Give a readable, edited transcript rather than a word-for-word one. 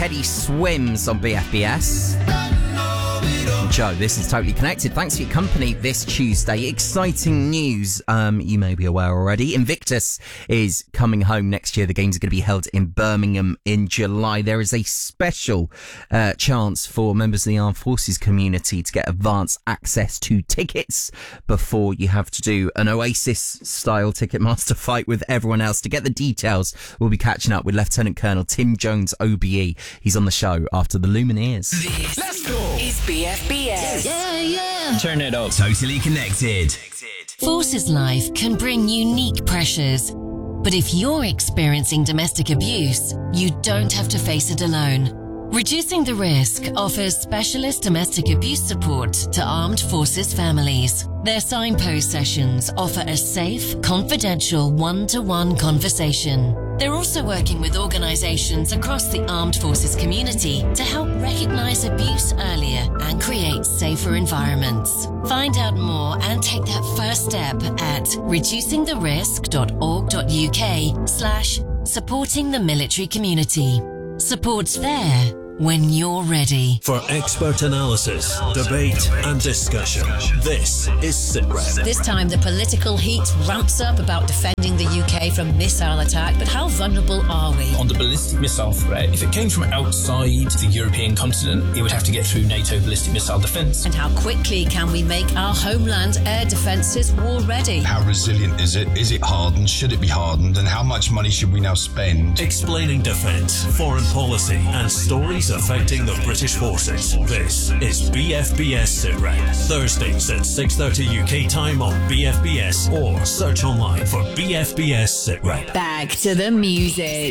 Teddy Swims on BFBS. Joe, this is Totally Connected. Thanks for your company this Tuesday. Exciting news, you may be aware already. Invictus is coming home next year. The games are going to be held in Birmingham in July. There is a special chance for members of the Armed Forces community to get advance access to tickets before you have to do an Oasis-style Ticketmaster fight with everyone else. To get the details, we'll be catching up with Lieutenant Colonel Tim Jones, OBE. He's on the show after the Lumineers. Let's go! Is BFBS. Yeah. Turn it up. Totally Connected. Forces Life can bring unique pressures. But if you're experiencing domestic abuse, you don't have to face it alone. Reducing the Risk offers specialist domestic abuse support to armed forces families. Their signpost sessions offer a safe, confidential one-to-one conversation. They're also working with organisations across the armed forces community to help recognise abuse earlier and create safer environments. Find out more and take that first step at reducingtherisk.org.uk/supporting the military community. Support's there when you're ready. For expert analysis, debate and discussion, this is SITREP. This time the political heat ramps up about defending the UK from missile attack, but how vulnerable are we? On the ballistic missile threat, if it came from outside the European continent, it would have to get through NATO ballistic missile defence. And how quickly can we make our homeland air defences war ready? How resilient is it? Is it hardened? Should it be hardened? And how much money should we now spend? Explaining defence, foreign policy and stories affecting the British forces. This is BFBS SITREP. Thursdays at 6:30 UK time on BFBS or search online for BFBS SITREP. Back to the music.